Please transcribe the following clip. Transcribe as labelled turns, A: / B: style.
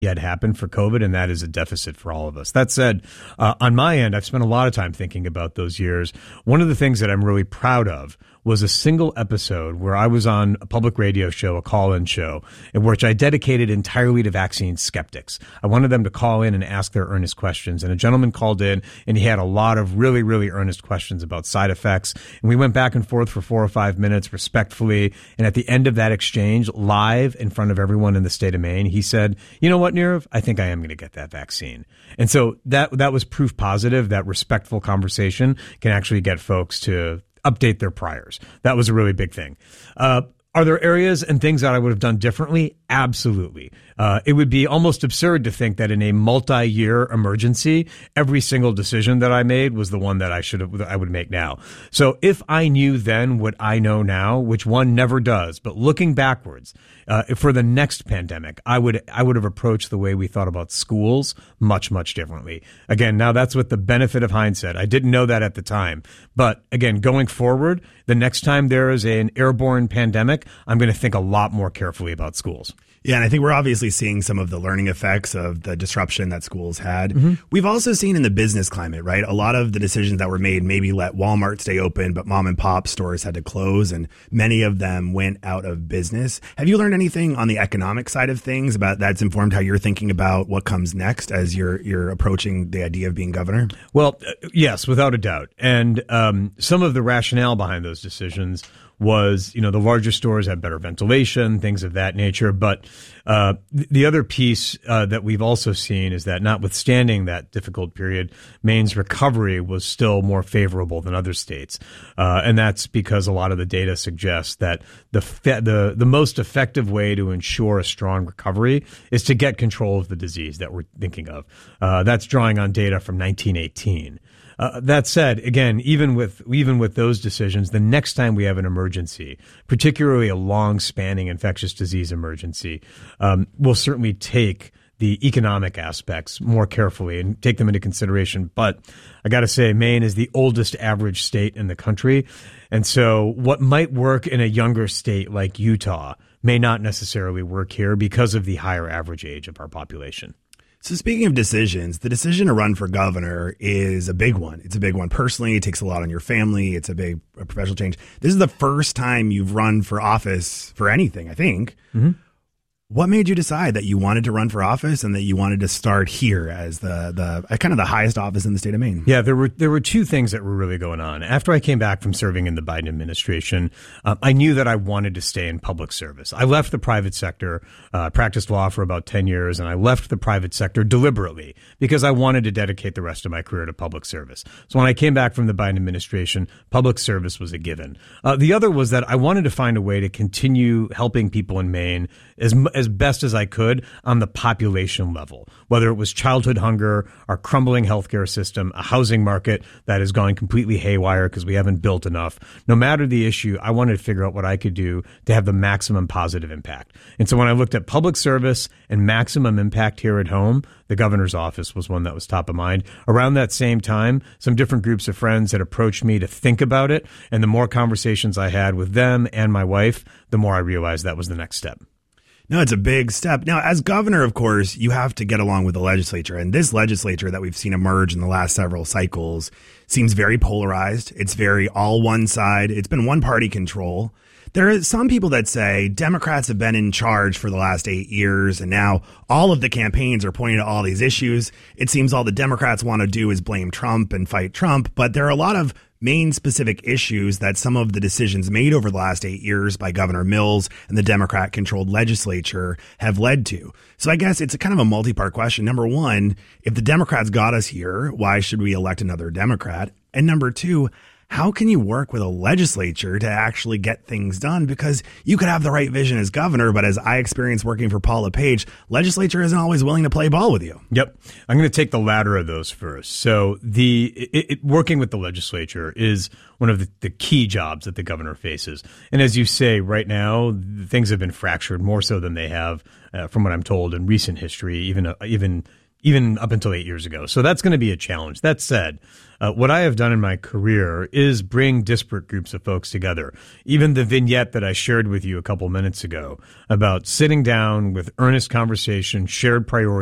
A: yet happen for COVID, and that is a deficit for all of us. That said, on my end, I've spent a lot of time thinking about those years. One of the things that I'm really proud of was a single episode where I was on a public radio show, a call-in show, in which I dedicated entirely to vaccine skeptics. I wanted them to call in and ask their earnest questions. And a gentleman called in, and he had a lot of really, really earnest questions about side effects. And we went back and forth for 4 or 5 minutes respectfully. And at the end of that exchange, live in front of everyone in the state of Maine, he said, "You know what, Nirav? I think I am going to get that vaccine." And so that was proof positive that respectful conversation can actually get folks to update their priors. That was a really big thing. Are there areas and things that I would have done differently? Absolutely. It would be almost absurd to think that in a multi-year emergency, every single decision that I made was the one that I would make now. So if I knew then what I know now, which one never does, but looking backwards, for the next pandemic, I would have approached the way we thought about schools much, much differently. Again, now that's with the benefit of hindsight. I didn't know that at the time. But again, going forward, the next time there is an airborne pandemic, I'm going to think a lot more carefully about schools.
B: Yeah, and I think we're obviously seeing some of the learning effects of the disruption that schools had.
A: Mm-hmm.
B: We've also seen in the business climate, right? A lot of the decisions that were made maybe let Walmart stay open, but mom and pop stores had to close, and many of them went out of business. Have you learned anything on the economic side of things about that's informed how you're thinking about what comes next as you're approaching the idea of being governor?
A: Well, yes, without a doubt. And some of the rationale behind those decisions was, the larger stores have better ventilation, things of that nature. But the other piece that we've also seen is that notwithstanding that difficult period, Maine's recovery was still more favorable than other states. And that's because a lot of the data suggests that the most effective way to ensure a strong recovery is to get control of the disease that we're thinking of. That's drawing on data from 1918. That said, again, even with those decisions, the next time we have an emergency, particularly a long-spanning infectious disease emergency, we'll certainly take the economic aspects more carefully and take them into consideration. But I got to say, Maine is the oldest average state in the country. And so what might work in a younger state like Utah may not necessarily work here because of the higher average age of our population.
B: So speaking of decisions, the decision to run for governor is a big one. It's a big one personally. It takes a lot on your family. It's a big professional change. This is the first time you've run for office for anything, I think.
A: Mm-hmm.
B: What made you decide that you wanted to run for office and that you wanted to start here as the kind of the highest office in the state of Maine?
A: Yeah, there were two things that were really going on. After I came back from serving in the Biden administration, I knew that I wanted to stay in public service. I left the private sector, practiced law for about 10 years, and I left the private sector deliberately because I wanted to dedicate the rest of my career to public service. So when I came back from the Biden administration, public service was a given. The other was that I wanted to find a way to continue helping people in Maine as best as I could on the population level, whether it was childhood hunger, our crumbling healthcare system, a housing market that has gone completely haywire because we haven't built enough. No matter the issue, I wanted to figure out what I could do to have the maximum positive impact. And so when I looked at public service and maximum impact here at home, the governor's office was one that was top of mind. Around that same time, some different groups of friends had approached me to think about it. And the more conversations I had with them and my wife, the more I realized that was the next step.
B: No, it's a big step. Now, as governor, of course, you have to get along with the legislature. And this legislature that we've seen emerge in the last several cycles seems very polarized. It's very all one side. It's been one party control. There are some people that say Democrats have been in charge for the last 8 years, and now all of the campaigns are pointing to all these issues. It seems all the Democrats want to do is blame Trump and fight Trump, but there are a lot of Maine-specific issues that some of the decisions made over the last 8 years by Governor Mills and the Democrat-controlled legislature have led to. So I guess it's a kind of a multi-part question. Number one, if the Democrats got us here, why should we elect another Democrat? And number two, how can you work with a legislature to actually get things done? Because you could have the right vision as governor, but as I experienced working for Paul LePage, legislature isn't always willing to play ball with you.
A: Yep. I'm going to take the latter of those first. So working with the legislature is one of the key jobs that the governor faces. And as you say, right now, things have been fractured more so than they have, from what I'm told, in recent history, even even up until 8 years ago. So that's going to be a challenge. That said, what I have done in my career is bring disparate groups of folks together. Even the vignette that I shared with you a couple minutes ago about sitting down with earnest conversation, shared priorities,